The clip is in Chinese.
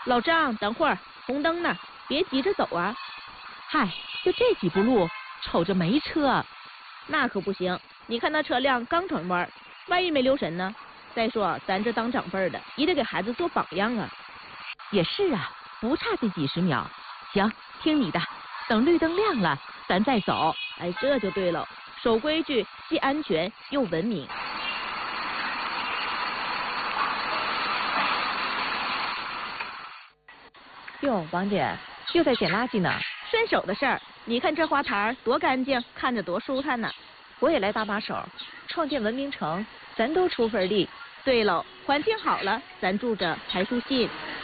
老张，等会儿，红灯呢，别急着走啊。 嗨，就这几步路，瞅着没车。 那可不行，你看那车辆刚转弯，万一没留神呢？再说咱这当长辈的，也得给孩子做榜样啊。 也是啊，不差这几十秒。行，听你的，等绿灯亮了，咱再走。 哎，这就对了，守规矩，既安全又文明。 哟，王姐又在捡垃圾呢。 顺手的事儿，你看这花坛多干净，看着多舒坦呢。 我也来搭把手，创建文明城，咱都出份力。 对喽，环境好了，咱住着才舒心。